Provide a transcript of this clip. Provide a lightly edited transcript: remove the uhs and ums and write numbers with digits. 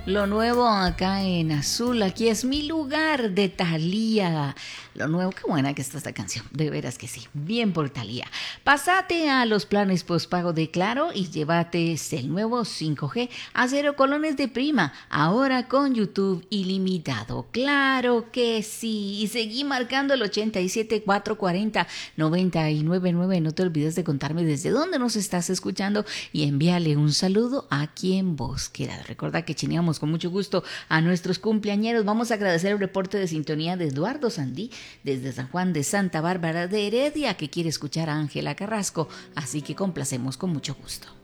Lo nuevo acá en Azul, aquí es Mi Lugar de Thalía. Lo nuevo, qué buena que está esta canción, de veras que sí, bien por Thalía. Pásate a los planes postpago de Claro y llévate el nuevo 5G a 0 colones de prima, ahora con YouTube ilimitado. Claro que sí, y seguí marcando el 87 440 999. No te olvides de contarme desde dónde nos estás escuchando y envíale un saludo a quien vos quieras. Recuerda que chineamos con mucho gusto a nuestros cumpleañeros. Vamos a agradecer el reporte de sintonía de Eduardo Sandí desde San Juan de Santa Bárbara de Heredia, que quiere escuchar a Ángela Carrasco, así que complacemos con mucho gusto.